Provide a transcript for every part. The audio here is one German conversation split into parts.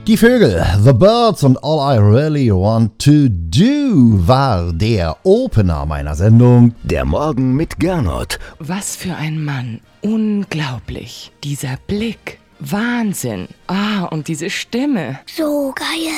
Die Vögel, The Birds und All I Really Want to Do war der Opener meiner Sendung. Der Morgen mit Gernot. Was für ein Mann. Unglaublich. Dieser Blick. Wahnsinn. Und diese Stimme. So geil.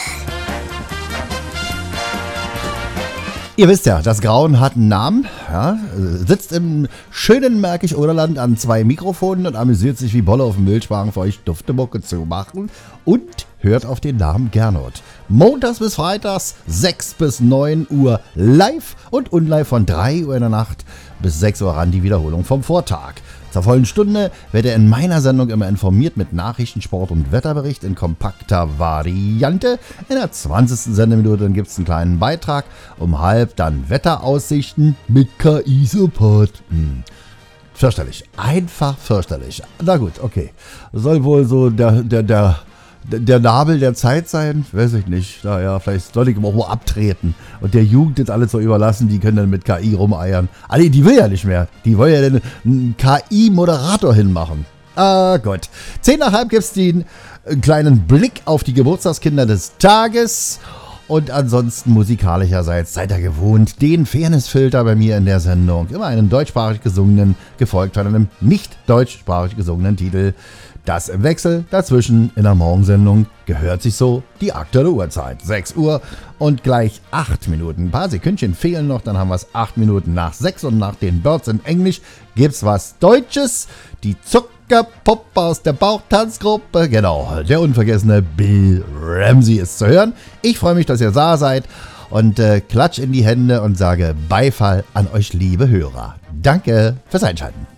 Ihr wisst ja, das Grauen hat einen Namen, ja, sitzt im schönen Märkisch-Oderland an 2 Mikrofonen und amüsiert sich wie Bolle auf dem Milchwagen für euch dufte Mucke zu machen und hört auf den Namen Gernot. Montags bis freitags 6 bis 9 Uhr live und unlive von 3 Uhr in der Nacht bis 6 Uhr ran die Wiederholung vom Vortag. Zur vollen Stunde werdet ihr in meiner Sendung immer informiert mit Nachrichten, Sport und Wetterbericht in kompakter Variante. In der 20. Sendeminute gibt es einen kleinen Beitrag. Um halb dann Wetteraussichten mit KI-Support. Fürchterlich. Einfach fürchterlich. Na gut, okay. Soll wohl so der Nabel der Zeit sein? Weiß ich nicht. Naja, vielleicht soll ich ihm auch mal abtreten und der Jugend jetzt alles so überlassen, die können dann mit KI rumeiern. Die will ja nicht mehr. Die wollen ja dann einen KI-Moderator hinmachen. Gott. 10 nach halb gibt es den kleinen Blick auf die Geburtstagskinder des Tages. Und ansonsten musikalischerseits seid ihr gewohnt, den Fairnessfilter bei mir in der Sendung. Immer einen deutschsprachig gesungenen, gefolgt von einem nicht deutschsprachig gesungenen Titel. Das im Wechsel, dazwischen in der Morgensendung gehört sich so die aktuelle Uhrzeit. 6 Uhr und gleich 8 Minuten. Ein paar Sekündchen fehlen noch, dann haben wir es 8 Minuten nach 6 und nach den Birds in Englisch gibt's was Deutsches. Die Zuckerpuppe aus der Bauchtanzgruppe, genau, der unvergessene Bill Ramsey ist zu hören. Ich freue mich, dass ihr da seid und klatsch in die Hände und sage Beifall an euch liebe Hörer. Danke fürs Einschalten.